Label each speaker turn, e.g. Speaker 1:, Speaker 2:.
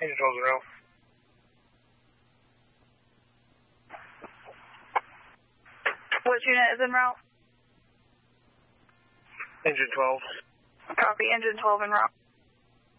Speaker 1: Engine 12's en route.
Speaker 2: Which unit is en route?
Speaker 1: Engine 12.
Speaker 2: Copy, engine 12 en route.